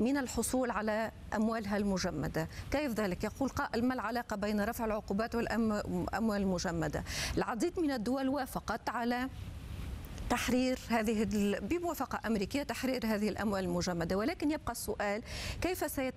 من الحصول على أموالها المجمدة. كيف ذلك؟ يقول قائل: ما العلاقة بين رفع العقوبات والأموال المجمدة؟ العديد من الدول وافقت على تحرير بموافقة أمريكية تحرير هذه الأموال المجمدة، ولكن يبقى السؤال: كيف